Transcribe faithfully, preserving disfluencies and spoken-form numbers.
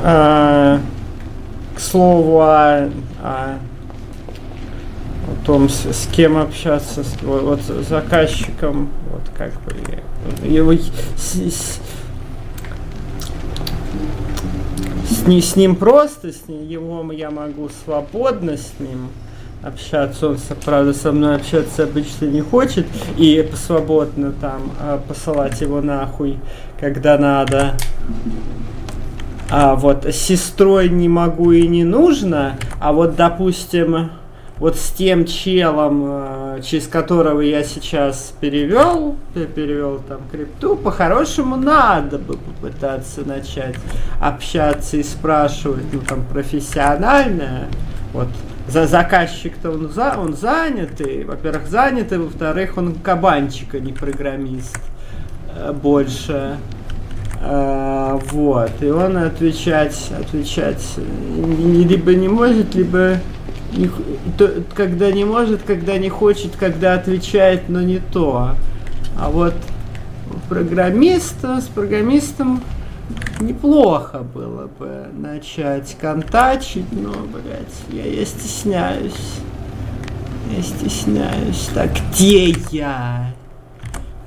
А, к слову о, о, о том, с, с кем общаться, с, вот, вот с заказчиком, вот как бы его, с, с, с, не, с ним просто, с ним, его я могу свободно с ним общаться, он, правда, со мной общаться обычно не хочет, и свободно там посылать его нахуй, когда надо. А вот с сестрой не могу и не нужно, а вот, допустим, вот с тем челом, через которого я сейчас перевел, перевел там крипту, по-хорошему надо бы попытаться начать общаться и спрашивать, ну там профессионально, вот. За заказчик-то он, за, он занятый, во-первых, занятый, во-вторых, он кабанчик, а не программист больше. А, вот, и он отвечать, отвечать либо не может, либо не, то, когда не может, когда не хочет, когда отвечает, но не то. А вот программиста, с программистом неплохо было бы начать контачить, но, блядь, я, я стесняюсь. Я стесняюсь. Так, где я?